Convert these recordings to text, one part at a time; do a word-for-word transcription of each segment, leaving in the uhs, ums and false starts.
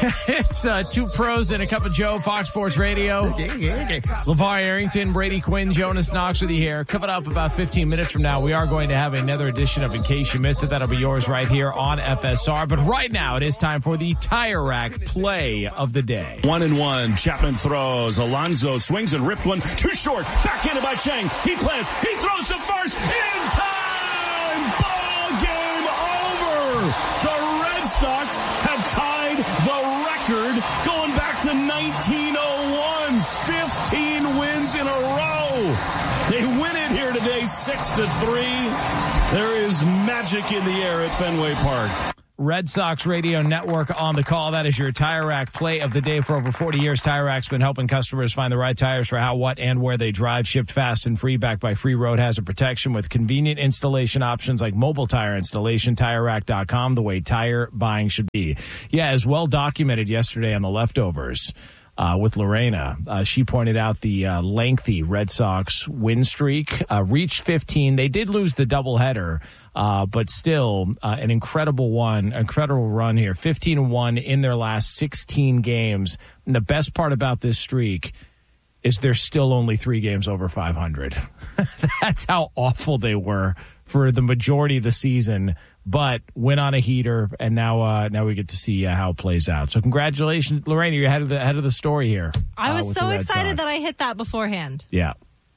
It's uh, two pros and a cup of Joe, Fox Sports Radio. LeVar Arrington, Brady Quinn, Jonas Knox with you here. Coming up about fifteen minutes from now, we are going to have another edition of In Case You Missed It. That'll be yours right here on F S R. But right now, it is time for the Tire Rack play of the day. One and one. Chapman throws. Alonso swings and rips one. Too short. Backhanded by Chang. He plants. He throws to first. In time. Ball game over. The Red Sox have tied the record going back to nineteen oh one. fifteen wins in a row. They win it here today, six to three. There is magic in the air at Fenway Park. Red Sox Radio Network on the call. That is your Tire Rack play of the day. For over forty years, Tire Rack's been helping customers find the right tires for how, what, and where they drive. Shipped fast and free, backed by free road hazard protection with convenient installation options like mobile tire installation. Tire Rack dot com, the way tire buying should be. Yeah, as well documented yesterday on The Leftovers uh, with Lorena. Uh, she pointed out the uh, lengthy Red Sox win streak uh, reached fifteen. They did lose the doubleheader. Uh, but still, uh, an incredible one, incredible run here. fifteen and one in their last sixteen games. And the best part about this streak is they're still only three games over five hundred. That's how awful they were for the majority of the season, but went on a heater, and now uh, now we get to see uh, how it plays out. So congratulations, Lorraine, you're ahead of the, ahead of the story here. I was uh, so excited that I hit that beforehand. Yeah.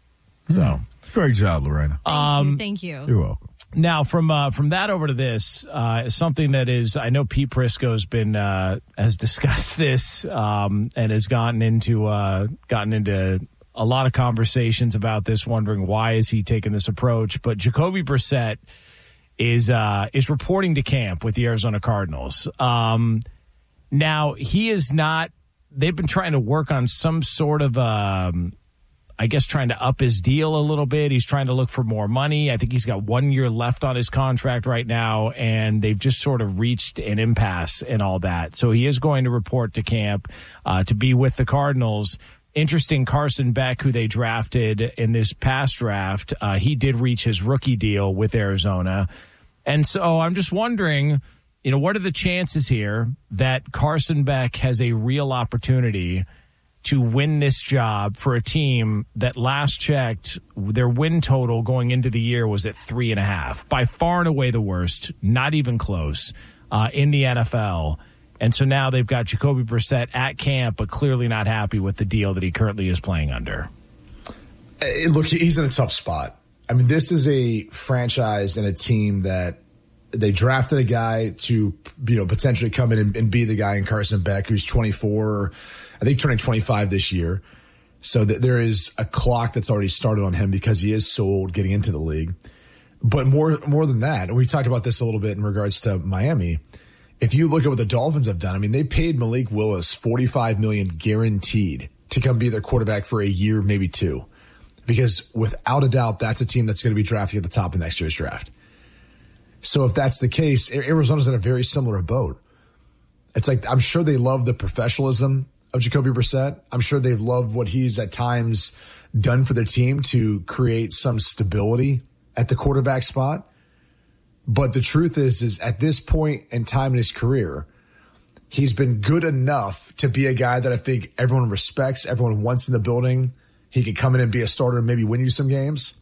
So great job, Lorena. Thank um, you. Thank you. You're welcome. Now, from uh, from that over to this, uh, something that is, I know Pete Prisco's been uh, has discussed this um, and has gotten into uh, gotten into a lot of conversations about this, wondering why is he taking this approach. But Jacoby Brissett is uh, is reporting to camp with the Arizona Cardinals. Um, now, he is not. They've been trying to work on some sort of. Um, I guess trying to up his deal a little bit. He's trying to look for more money. I think he's got one year left on his contract right now, and they've just sort of reached an impasse and all that. So he is going to report to camp uh, to be with the Cardinals. Interesting, Carson Beck, who they drafted in this past draft, uh, he did reach his rookie deal with Arizona. And so I'm just wondering, you know, what are the chances here that Carson Beck has a real opportunity to win this job for a team that last checked, their win total going into the year was at three and a half. By far and away the worst, not even close, uh, in the N F L. And so now they've got Jacoby Brissett at camp, but clearly not happy with the deal that he currently is playing under. Hey, look, he's in a tough spot. I mean, this is a franchise and a team that they drafted a guy to, you know, potentially come in and, and be the guy in Carson Beck, who's twenty-four, I think turning twenty-five this year. So th- there is a clock that's already started on him because he is so old getting into the league. But more, more than that, and we talked about this a little bit in regards to Miami. If you look at what the Dolphins have done, I mean, they paid Malik Willis forty-five million dollars guaranteed to come be their quarterback for a year, maybe two. Because without a doubt, that's a team that's going to be drafting at the top of next year's draft. So if that's the case, Arizona's in a very similar boat. It's like, I'm sure they love the professionalism of Jacoby Brissett. I'm sure they've loved what he's at times done for their team to create some stability at the quarterback spot. But the truth is, is at this point in time in his career, he's been good enough to be a guy that I think everyone respects, everyone wants in the building. He could come in and be a starter and maybe win you some games,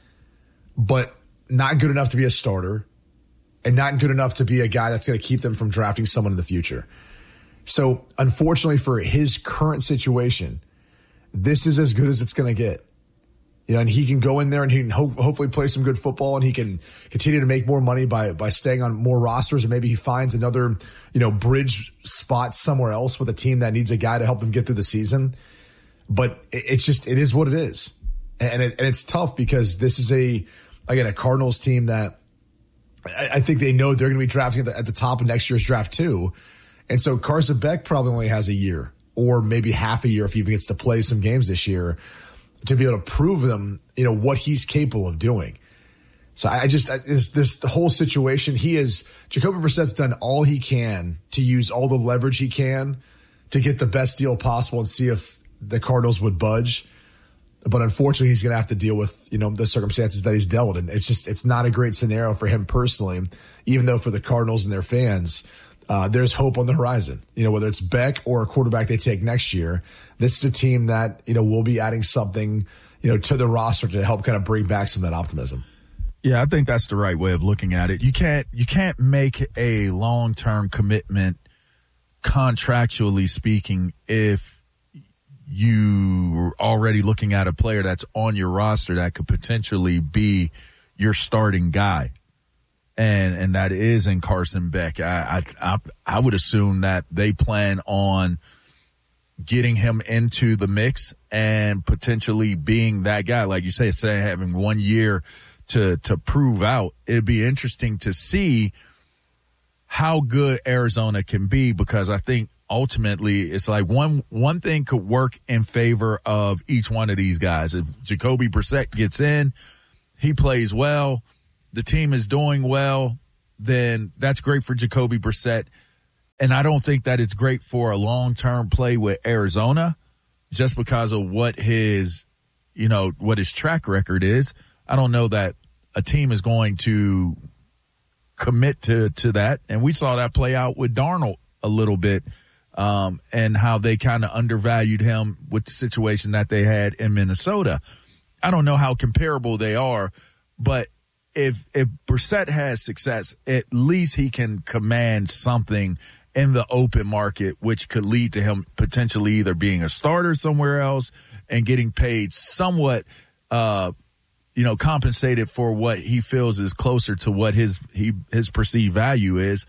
but not good enough to be a starter. And not good enough to be a guy that's going to keep them from drafting someone in the future. So, unfortunately for his current situation, this is as good as it's going to get. You know, and he can go in there and he can ho- hopefully play some good football, and he can continue to make more money by by staying on more rosters, and maybe he finds another, you know, bridge spot somewhere else with a team that needs a guy to help them get through the season. But it, it's just, it is what it is. And, it, and it's tough because this is a, again, a Cardinals team that I think they know they're going to be drafting at the, at the top of next year's draft too. And so Carson Beck probably only has a year or maybe half a year if he even gets to play some games this year to be able to prove them, you know, what he's capable of doing. So I just, I, this, this the whole situation, he is, Jacoby Brissett's done all he can to use all the leverage he can to get the best deal possible and see if the Cardinals would budge. But unfortunately, he's going to have to deal with, you know, the circumstances that he's dealt in. It's just, it's not a great scenario for him personally, even though for the Cardinals and their fans, uh, there's hope on the horizon. You know, whether it's Beck or a quarterback they take next year, this is a team that, you know, will be adding something, you know, to the roster to help kind of bring back some of that optimism. Yeah, I think that's the right way of looking at it. You can't, you can't make a long-term commitment, contractually speaking, if you are already looking at a player that's on your roster that could potentially be your starting guy. And, and that is in Carson Beck. I, I, I would assume that they plan on getting him into the mix and potentially being that guy. Like you say, say having one year to, to prove out. It'd be interesting to see how good Arizona can be, because I think ultimately it's like one, one thing could work in favor of each one of these guys. If Jacoby Brissett gets in, he plays well, the team is doing well, then that's great for Jacoby Brissett. And I don't think that it's great for a long-term play with Arizona just because of what his, you know, what his track record is. I don't know that a team is going to commit to, to that. And we saw that play out with Darnold a little bit, um, and how they kind of undervalued him with the situation that they had in Minnesota. I don't know how comparable they are, but if, if Brissett has success, at least he can command something in the open market, which could lead to him potentially either being a starter somewhere else and getting paid somewhat, uh, you know, compensated for what he feels is closer to what his, he, his perceived value is.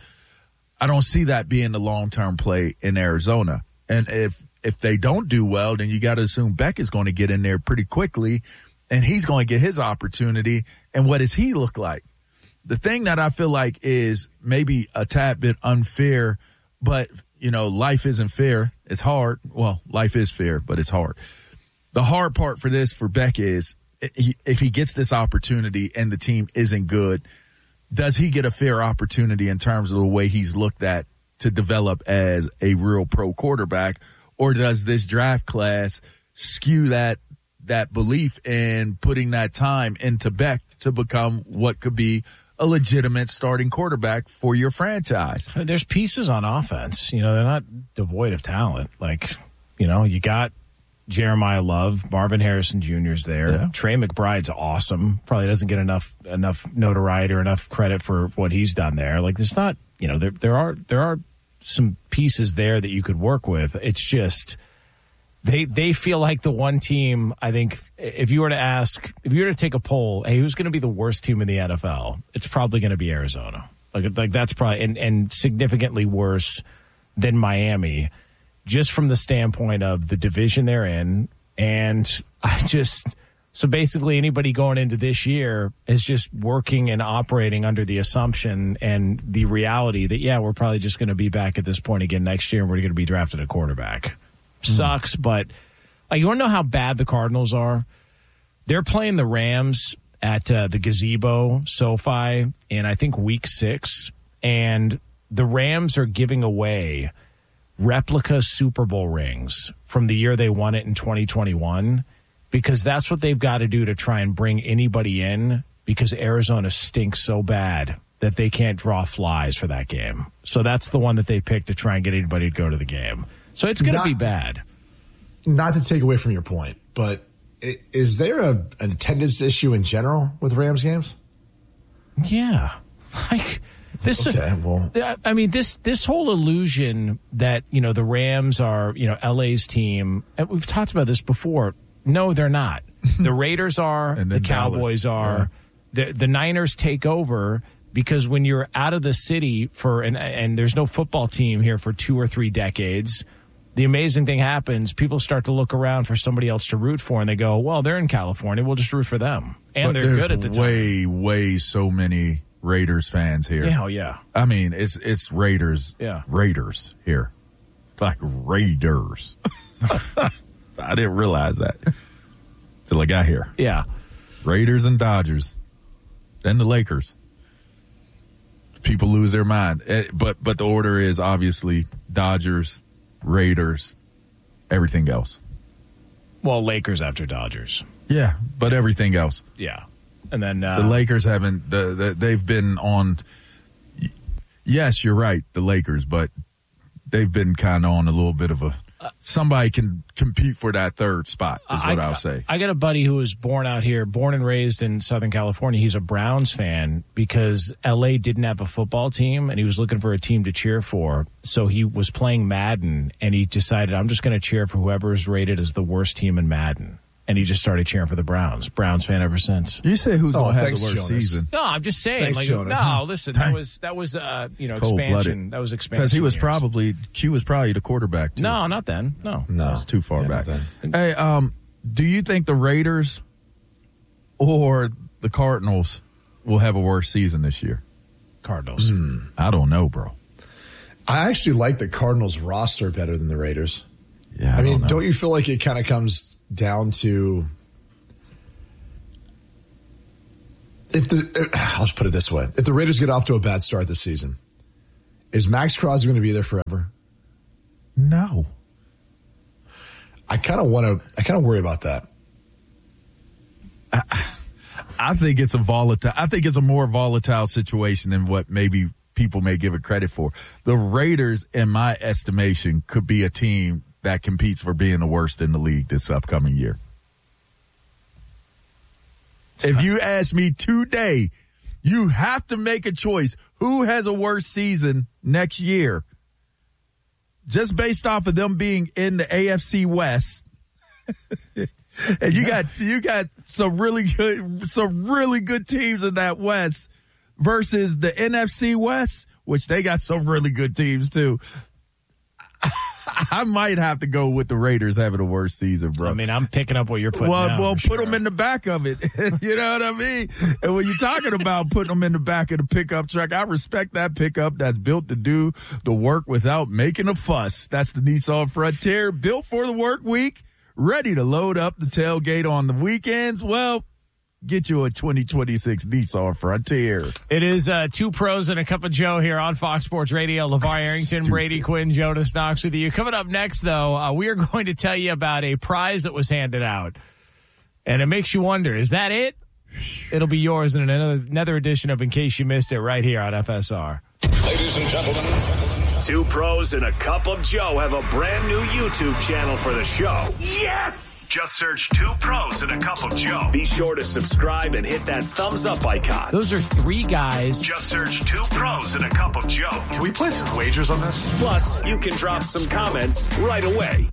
I don't see that being the long-term play in Arizona. And if, if they don't do well, then you got to assume Beck is going to get in there pretty quickly and he's going to get his opportunity. And what does he look like? The thing that I feel like is maybe a tad bit unfair, but, you know, life isn't fair. It's hard. Well, life is fair, but it's hard. The hard part for this for Beck is if he gets this opportunity and the team isn't good, does he get a fair opportunity in terms of the way he's looked at to develop as a real pro quarterback? Or does this draft class skew that that belief in putting that time into Beck to become what could be a legitimate starting quarterback for your franchise? There's pieces on offense. You know, they're not devoid of talent. Like, you know, you got Jeremiah Love, Marvin Harrison Junior's there. Yeah. Trey McBride's awesome. Probably doesn't get enough enough notoriety or enough credit for what he's done there. Like, there's not, you know, there there are there are some pieces there that you could work with. It's just they they feel like the one team. I think if you were to ask, if you were to take a poll, hey, who's going to be the worst team in the N F L? It's probably going to be Arizona. Like like that's probably and, and significantly worse than Miami, just from the standpoint of the division they're in. And I just, so basically anybody going into this year is just working and operating under the assumption and the reality that, yeah, we're probably just going to be back at this point again next year and we're going to be drafting a quarterback. Mm. Sucks, but like, you want to know how bad the Cardinals are? They're playing the Rams at uh, the Gazebo SoFi in, I think, week six. And the Rams are giving away replica Super Bowl rings from the year they won it in twenty twenty-one, because that's what they've got to do to try and bring anybody in, because Arizona stinks so bad that they can't draw flies for that game. So that's the one that they picked to try and get anybody to go to the game. So it's going to be bad. Not to take away from your point, but is there a, an attendance issue in general with Rams games? Yeah. Like, This, okay, well, I mean, this this whole illusion that, you know, the Rams are, you know, L A's team, and we've talked about this before. No, they're not. The Raiders are, the Cowboys Dallas. are, yeah. the the Niners take over, because when you're out of the city for, and, and there's no football team here for two or three decades, the amazing thing happens, people start to look around for somebody else to root for, and they go, well, they're in California, we'll just root for them. And but they're good at the time. way, way so many Raiders fans here. Yeah, yeah. I mean, it's it's Raiders. Yeah. Raiders here. It's like Raiders. I didn't realize that till I got here. Yeah. Raiders and Dodgers. Then the Lakers. People lose their mind. But but the order is obviously Dodgers, Raiders, everything else. Well, Lakers after Dodgers. Yeah, but everything else. Yeah. And then uh, the Lakers haven't. The, the they've been on. yes, you're right, the Lakers, but they've been kind of on a little bit of a somebody can compete for that third spot is what I, I'll say. I got a buddy who was born out here, born and raised in Southern California. He's a Browns fan because L A didn't have a football team, and he was looking for a team to cheer for. So he was playing Madden, and he decided, I'm just going to cheer for whoever is rated as the worst team in Madden. And he just started cheering for the Browns. Browns fan ever since. You say who's oh, going to have thanks, the worst Jonas. season? No, I'm just saying. Thanks, like, Jonas. no, listen, that was that was uh, you know expansion. That was expansion because he was years. probably Q was probably the quarterback too. No, not then. No, No, It's too far Yeah, back. not Hey, um, do you think the Raiders or the Cardinals will have a worse season this year? Cardinals. Mm. I don't know, bro. I actually like the Cardinals roster better than the Raiders. Yeah, I, I mean, don't, know. don't you feel like it kind of comes down to if the I'll just put it this way: if the Raiders get off to a bad start this season, is Max Crosby going to be there forever? No. I kind of want to. I kind of worry about that. I, I think it's a volatile. I think it's a more volatile situation than what maybe people may give it credit for. The Raiders, in my estimation, could be a team that competes for being the worst in the league this upcoming year. If you ask me today, you have to make a choice. Who has a worse season next year? Just based off of them being in the A F C West. And you got you got some really good some really good teams in that West versus the N F C West, which they got some really good teams too. I might have to go with the Raiders having a worse season, bro. I mean, I'm picking up what you're putting Well, down, well, for put sure. them in the back of it. You know what I mean? And when you're talking about putting them in the back of the pickup truck, I respect that pickup that's built to do the work without making a fuss. That's the Nissan Frontier, built for the work week, ready to load up the tailgate on the weekends. Well, get you a twenty twenty-six Nissan Frontier. It is uh, two pros and a cup of Joe here on Fox Sports Radio. LeVar Arrington, Stupid. Brady Quinn, Jonas Knox with you. Coming up next, though, uh, we are going to tell you about a prize that was handed out. And it makes you wonder, is that it? It'll be yours in another, another edition of In Case You Missed It right here on F S R. Ladies and gentlemen, Two pros and a cup of Joe have a brand new YouTube channel for the show. Yes! Just search Two Pros and a Cup of Joe. Be sure to subscribe and hit that thumbs up icon. Those are three guys. Just search Two Pros and a Cup of Joe. Can we place some wagers on this? Plus, you can drop some comments right away.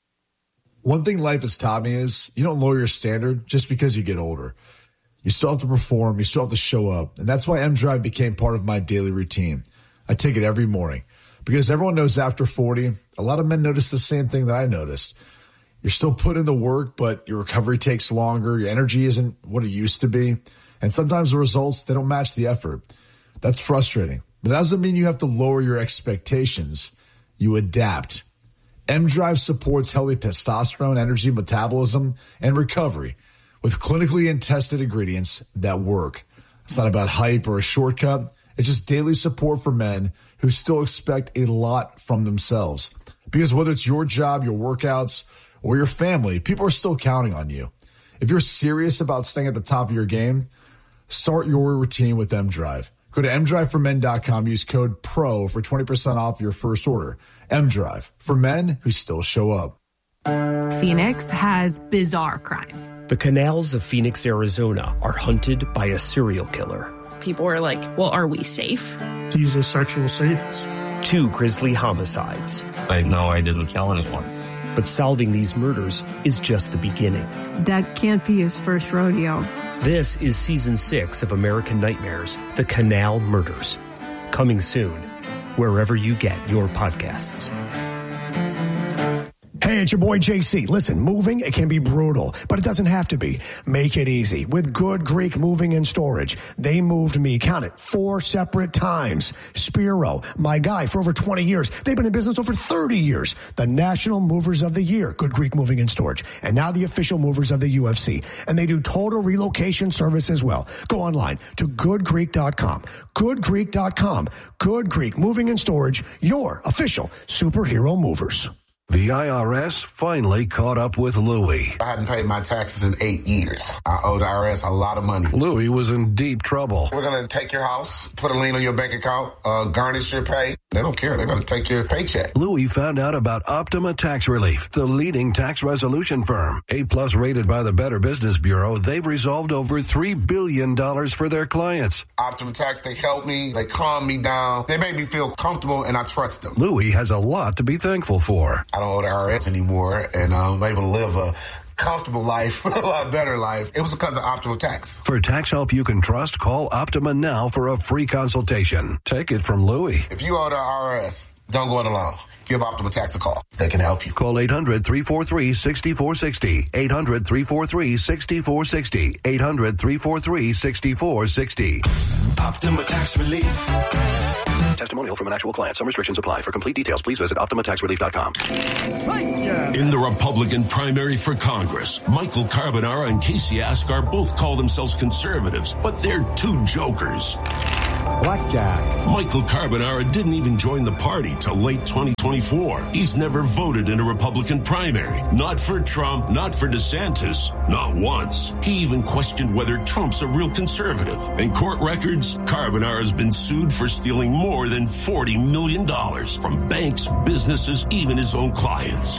One thing life has taught me is you don't lower your standard just because you get older. You still have to perform. You still have to show up. And that's why M-Drive became part of my daily routine. I take it every morning because everyone knows after forty, a lot of men notice the same thing that I noticed. You're still putting in the work, but your recovery takes longer. Your energy isn't what it used to be. And sometimes the results, they don't match the effort. That's frustrating. But that doesn't mean you have to lower your expectations. You adapt. M-Drive supports healthy testosterone, energy, metabolism, and recovery with clinically and tested ingredients that work. It's not about hype or a shortcut. It's just daily support for men who still expect a lot from themselves. Because whether it's your job, your workouts, or your family, people are still counting on you. If you're serious about staying at the top of your game, start your routine with M-Drive. Go to M drive for men dot com. Use code PRO for twenty percent off your first order. M-Drive, for men who still show up. Phoenix has bizarre crime. The canals of Phoenix, Arizona are hunted by a serial killer. People were like, well, are we safe? He's a sexual sadist. Two grisly homicides. I know I didn't kill anyone. But solving these murders is just the beginning. That can't be his first rodeo. This is season six of American Nightmares, The Canal Murders. Coming soon, wherever you get your podcasts. Hey, it's your boy J C. Listen, moving, it can be brutal, but it doesn't have to be. Make it easy with Good Greek Moving and Storage. They moved me, count it, four separate times. Spiro, my guy for over twenty years. They've been in business over thirty years. The National Movers of the Year, Good Greek Moving and Storage. And now the official movers of the U F C. And they do total relocation service as well. Go online to good greek dot com. good greek dot com. Good Greek Moving and Storage, your official superhero movers. The I R S finally caught up with Louie. I hadn't paid my taxes in eight years. I owe the I R S a lot of money. Louie was in deep trouble. We're going to take your house, put a lien on your bank account, uh, garnish your pay. They don't care. They're going to take your paycheck. Louie found out about Optima Tax Relief, the leading tax resolution firm. A-plus rated by the Better Business Bureau, they've resolved over three billion dollars for their clients. Optima Tax, they help me. They calm me down. They make me feel comfortable, and I trust them. Louie has a lot to be thankful for. I don't owe the I R S anymore, and I'm able to live a comfortable life, a lot better life. It was because of Optima Tax. For tax help you can trust, call Optima now for a free consultation. Take it from Louie. If you owe the I R S, don't go it alone. Give Optima Tax a call. They can help you. Call eight hundred, three four three, six four six zero. eight hundred, three four three, six four six zero. eight hundred, three four three, six four six zero. Optima Tax Relief. Testimonial from an actual client. Some restrictions apply. For complete details, please visit Optima Tax Relief dot com. In the Republican primary for Congress, Michael Carbonara and Casey Asgar both call themselves conservatives, but they're two jokers. Blackjack. Michael Carbonara didn't even join the party till late twenty twenty-four. He's never voted in a Republican primary. Not for Trump, not for DeSantis, not once. He even questioned whether Trump's a real conservative. In court records, Carbonara's been sued for stealing more than forty million dollars from banks, businesses, even his own clients.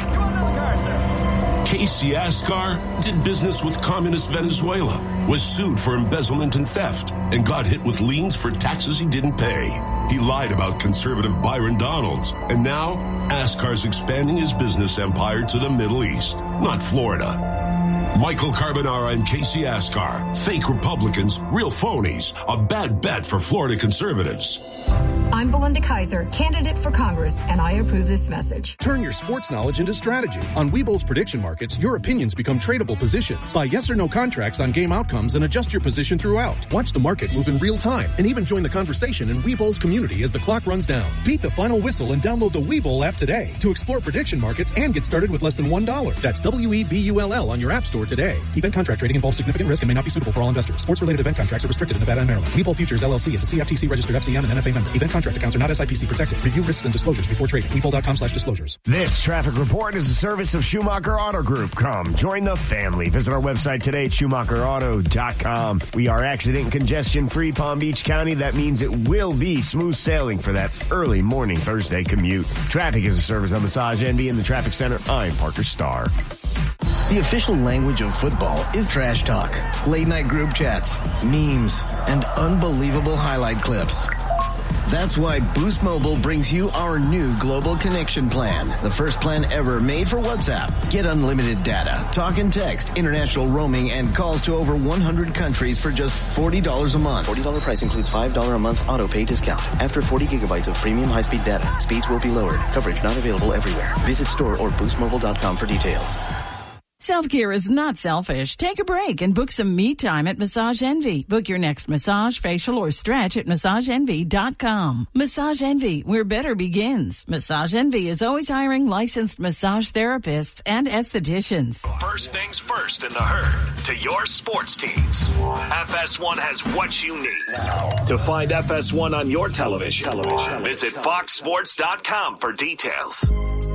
Casey Asgar did business with communist Venezuela, was sued for embezzlement and theft, and got hit with liens for taxes he didn't pay. He lied about conservative Byron Donalds, and now Asgar's expanding his business empire to the Middle East, not Florida. Michael Carbonara and Casey Asgar, fake Republicans, real phonies, a bad bet for Florida conservatives. I'm Belinda Kaiser, candidate for Congress, and I approve this message. Turn your sports knowledge into strategy. On Webull's prediction markets, your opinions become tradable positions. Buy yes or no contracts on game outcomes and adjust your position throughout. Watch the market move in real time and even join the conversation in Webull's community as the clock runs down. Beat the final whistle and download the Webull app today to explore prediction markets and get started with less than one dollar. That's W E B U L L on your app store today. Event contract trading involves significant risk and may not be suitable for all investors. Sports-related event contracts are restricted in Nevada and Maryland. Webull Futures L L C is a C F T C-registered F C M and N F A member. Event contract accounts are not S I P C protected. Review risks and disclosures before trading. Webull.com slash disclosures. This traffic report is a service of Schumacher Auto Group. Come, join the family. Visit our website today at Schumacher Auto dot com. We are accident congestion-free Palm Beach County. That means it will be smooth sailing for that early morning Thursday commute. Traffic is a service of Massage Envy in the Traffic Center. I'm Parker Starr. The official language of football is trash talk, late-night group chats, memes, and unbelievable highlight clips. That's why Boost Mobile brings you our new Global Connection Plan, the first plan ever made for WhatsApp. Get unlimited data, talk and text, international roaming, and calls to over one hundred countries for just forty dollars a month. forty dollars price includes five dollars a month auto pay discount. After forty gigabytes of premium high-speed data, speeds will be lowered. Coverage not available everywhere. Visit store or boost mobile dot com for details. Self-care is not selfish. Take a break and book some me time at Massage Envy. Book your next massage, facial, or stretch at massage envy dot com. Massage Envy, where better begins. Massage Envy is always hiring licensed massage therapists and estheticians. First things first in the herd, to your sports teams. F S one has what you need. To find F S one on your television, television. Visit fox sports dot com for details.